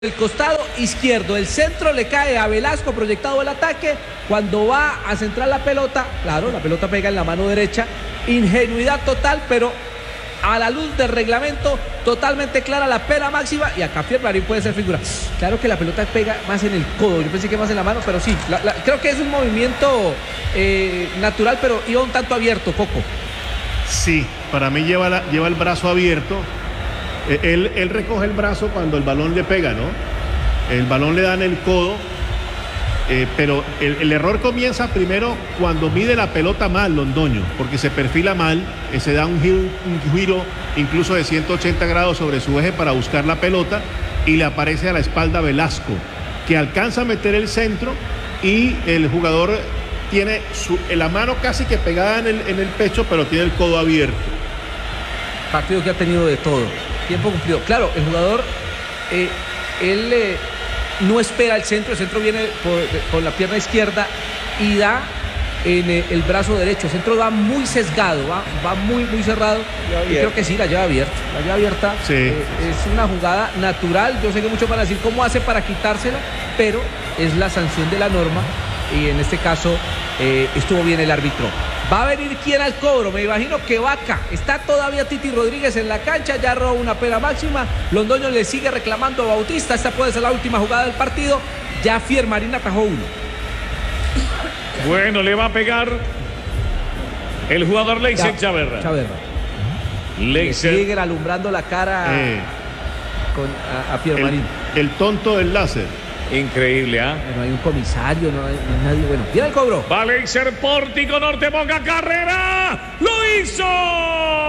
El costado izquierdo, el centro le cae a Velasco, proyectado el ataque. Cuando va a centrar la pelota, claro, la pelota pega en la mano derecha. Ingenuidad total, pero a la luz del reglamento, totalmente clara la pena máxima. Y acá Piermarín puede ser figura. Claro que la pelota pega más en el codo, yo pensé que más en la mano, pero sí, creo que es un movimiento natural, pero iba un tanto abierto, Coco. Sí, para mí lleva el brazo abierto. Él recoge el brazo cuando el balón le pega, ¿no? El balón le da en el codo, pero el error comienza primero cuando mide la pelota mal, Londoño, porque se perfila mal, se da un giro incluso de 180 grados sobre su eje para buscar la pelota y le aparece a la espalda Velasco, que alcanza a meter el centro y el jugador tiene la mano casi que pegada en el pecho, pero tiene el codo abierto. Partido que ha tenido de todo. Tiempo cumplido. Claro, el jugador, él no espera el centro viene por la pierna izquierda y da en el brazo derecho. El centro va muy sesgado, va muy cerrado. Y creo que sí, la lleva abierta. La lleva abierta. Sí. Es una jugada natural. Yo sé que muchos van a decir cómo hace para quitársela, pero es la sanción de la norma y en este caso estuvo bien el árbitro. Va a venir quién al cobro, me imagino que Vaca. Está todavía Titi Rodríguez en la cancha, ya roba una pena máxima. Londoño le sigue reclamando a Bautista. Esta puede ser la última jugada del partido. Ya Piermarín atajó uno. Bueno, le va a pegar el jugador Leiser Chaverra. Leiser sigue alumbrando la cara a Piermarín. El tonto del láser. Increíble, ¿ah? No hay un comisario, no hay nadie. Bueno, viene el cobro. Va Leiser, Pórtico Norte, Boca, carrera. ¡Lo hizo!